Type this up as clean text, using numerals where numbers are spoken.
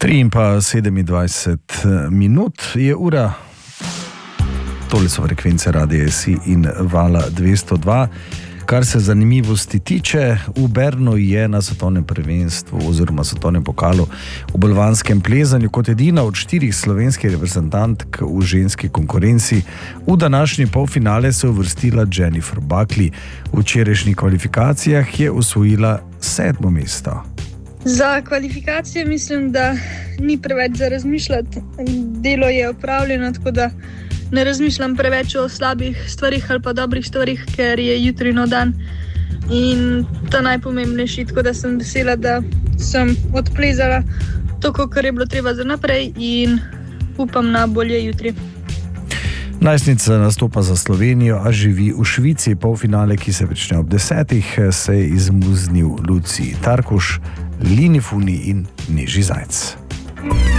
3:27 minut je ura, tole so frekvence Radia SI in Vala 202. Kar se zanimivosti tiče, v Bernu je na svetovnem prvenstvu oziroma svetovnem pokalu v balvanskem plezanju kot edina od 4 slovenskih reprezentantk v ženski konkurenci v današnji polfinale se uvrstila Jennifer Buckley. V včerajšnjih kvalifikacijah je osvojila 7. mesto. Za kvalifikacije mislim, da ni preveč za razmišljati. Delo je opravljeno, tako da ne razmišljam preveč o slabih stvarih ali pa dobrih stvarih, ker je jutri nov dan in to najpomembnejši, tako da sem vesela, da sem odplezala to, kar je bilo treba za naprej in upam na bolje jutri. Najstnica nastopa za Slovenijo, a živi v Švici. Polfinale, ki se prične ob 10, se je izmuznil Luciji Tarkuš, Lini Funi in Neži Zajc.